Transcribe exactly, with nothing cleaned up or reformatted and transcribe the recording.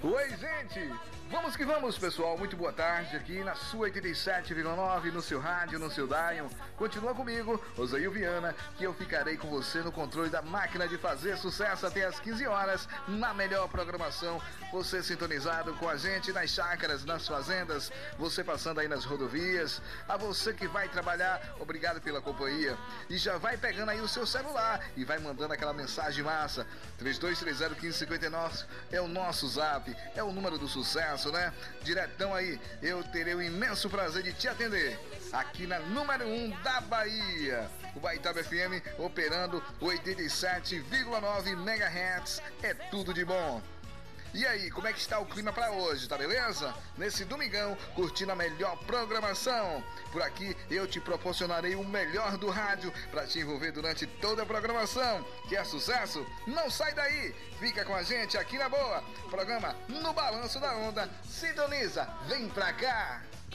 Oi, gente! Vamos que vamos, pessoal. Muito boa tarde aqui na sua oitenta e sete vírgula nove, no seu rádio, no seu dial. Continua comigo, Osail Viana, que eu ficarei com você no controle da máquina de fazer sucesso até as quinze horas, na melhor programação. Você sintonizado com a gente nas chácaras, nas fazendas, você passando aí nas rodovias. A você que vai trabalhar, obrigado pela companhia. E já vai pegando aí o seu celular e vai mandando aquela mensagem massa. três dois três zero um cinco cinco nove é o nosso zap, é o número do sucesso, né? Diretão aí, eu terei o imenso prazer de te atender aqui na número um da Bahia. O Baitaba F M operando oitenta e sete vírgula nove megahertz, é tudo de bom. E aí, como é que está o clima para hoje, tá beleza? Nesse domingão, curtindo a melhor programação. Por aqui, eu te proporcionarei o melhor do rádio para te envolver durante toda a programação. Quer sucesso? Não sai daí! Fica com a gente aqui na boa. Programa No Balanço da Onda. Sintoniza, vem pra cá!